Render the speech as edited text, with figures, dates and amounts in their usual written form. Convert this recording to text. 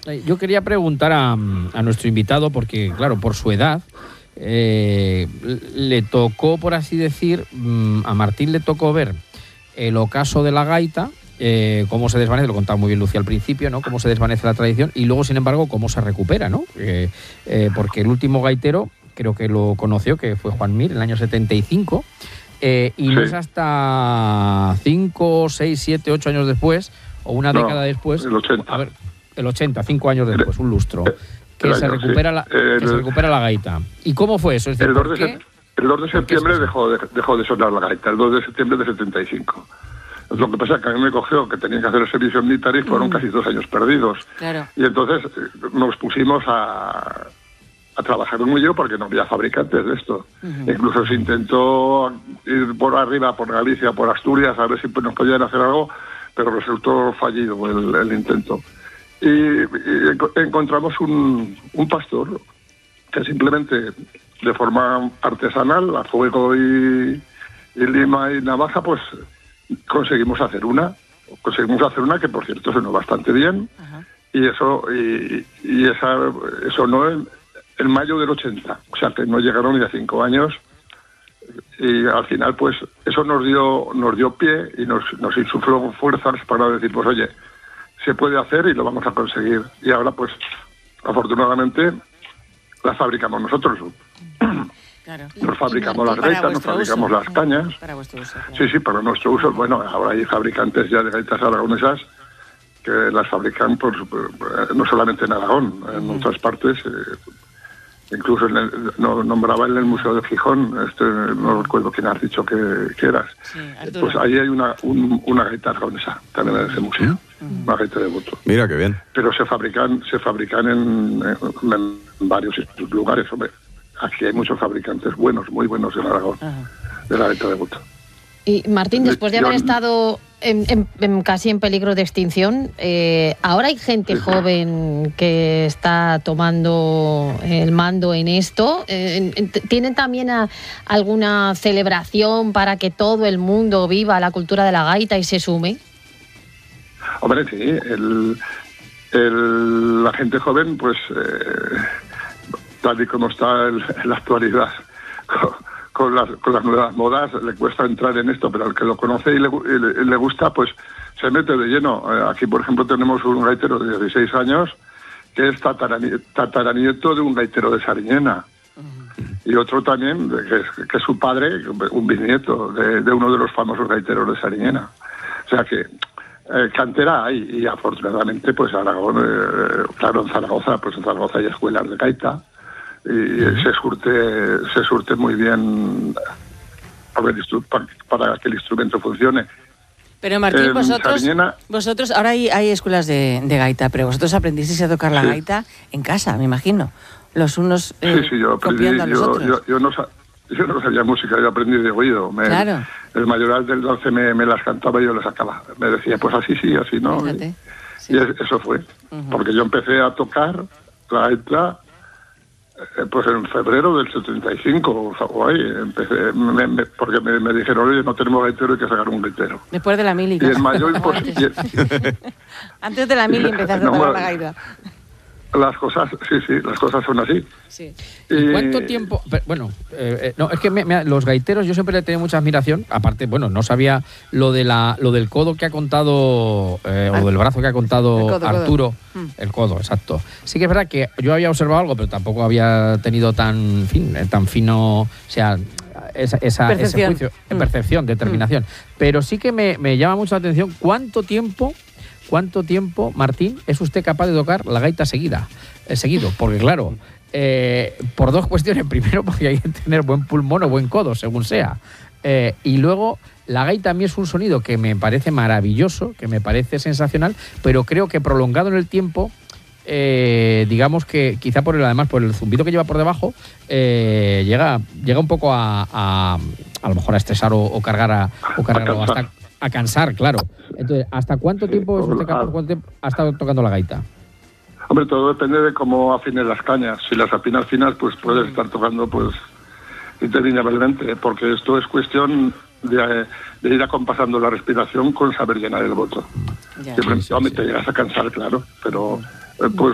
Yo quería preguntar a nuestro invitado, porque claro, por su edad, le tocó, por así decir, a Martín le tocó ver el ocaso de la gaita, cómo se desvanece, lo contaba muy bien Lucía al principio, ¿no? Cómo se desvanece la tradición y luego, sin embargo, cómo se recupera, ¿no? Porque el último gaitero, creo que lo conoció, que fue Juan Mir, en el año 75, y no es hasta 5, 6, 7, 8 años después, o una década después, el 80. A ver, el 80, 5 años después, un lustro, que se recupera la gaita. ¿Y cómo fue eso? Es decir, el 2 de septiembre dejó de sonar la gaita, el 2 de septiembre de 75. Lo que pasa es que a mí me cogió que tenía que hacer el servicio militar y fueron casi 2 años perdidos. Claro. Y entonces nos pusimos a trabajar en ello porque no había fabricantes de esto. Incluso se intentó ir por arriba, por Galicia, por Asturias, a ver si nos podían hacer algo, pero resultó fallido el intento. Y encontramos un pastor que simplemente de forma artesanal, a fuego y lima y navaja, pues conseguimos hacer una que por cierto sonó bastante bien. Y eso sonó en mayo del 80, o sea que no llegaron ni a 5 años, y al final pues eso nos dio pie y nos insufló fuerzas para decir, pues oye, se puede hacer y lo vamos a conseguir. Y ahora pues afortunadamente las fabricamos nosotros. Claro. Nos fabricamos las gaitas, nos fabricamos las cañas. Para vuestro uso, claro. Sí, para nuestro uso. Bueno, ahora hay fabricantes ya de gaitas aragonesas que las fabrican no solamente en Aragón, en otras partes. Incluso nombraba en el Museo de Gijón, no recuerdo quién has dicho que eras. Sí, pues ahí hay una gaita aragonesa también en ese museo, una gaita de Boto. Mira qué bien. Pero se fabrican en varios lugares, hombre. Aquí hay muchos fabricantes buenos, muy buenos en Aragón, de la gaita de Boto. Y Martín, después de haber estado casi en peligro de extinción, ahora hay gente joven que está tomando el mando en esto. ¿Tienen también alguna celebración para que todo el mundo viva la cultura de la gaita y se sume? Hombre, sí. La gente joven, pues, tal y como está en la actualidad, con las nuevas modas, le cuesta entrar en esto, pero al que lo conoce y le gusta, pues se mete de lleno. Aquí, por ejemplo, tenemos un gaitero de 16 años que es tataranieto de un gaitero de Sariñena. Y otro también, que es su padre, un bisnieto de uno de los famosos gaiteros de Sariñena. O sea que cantera hay, y afortunadamente, pues Aragón, claro, en Zaragoza hay escuelas de gaita, y se surte muy bien para que el instrumento funcione. Pero Martín, vosotros ahora hay escuelas de gaita, pero vosotros aprendisteis a tocar la gaita en casa, me imagino. Los unos yo aprendí, copiando a los otros. Yo no sabía música, yo aprendí de oído. Claro. El mayoral del 12 me las cantaba y yo las sacaba. Me decía, pues así sí, así no. Fíjate, y eso fue. Porque yo empecé a tocar la gaita pues en febrero del 75 o ahí empecé, porque me dijeron, oye, no tenemos gaitero, hay que sacar un gaitero. Después de la mili. Y en mayo antes de la mili empezaste a tocar la gaita. Las cosas son así. Sí. ¿Y cuánto tiempo? Bueno, no, es que los gaiteros, yo siempre le tenía mucha admiración. Aparte, bueno, no sabía lo del codo que ha contado, o del brazo que ha contado Arturo. El codo, exacto. Sí que es verdad que yo había observado algo, pero tampoco había tenido tan fino, o sea, ese juicio, percepción, determinación. Pero sí que me llama mucho la atención ¿Cuánto tiempo, Martín, es usted capaz de tocar la gaita seguido? Porque claro, por dos cuestiones. Primero, porque hay que tener buen pulmón o buen codo, según sea. Y luego, la gaita a mí es un sonido que me parece maravilloso, que me parece sensacional, pero creo que prolongado en el tiempo, digamos que quizá por el zumbido que lleva por debajo, llega un poco a lo mejor a estresar o cargar hasta a cansar, claro. Entonces, ¿hasta cuánto tiempo es usted capaz, cuánto tiempo ha estado tocando la gaita? Hombre, todo depende de cómo afines las cañas. Si las afinas finas, pues puedes estar tocando pues interminablemente, porque esto es cuestión de ir acompasando la respiración con saber llenar el boto. Te llegas a cansar, claro, pero pues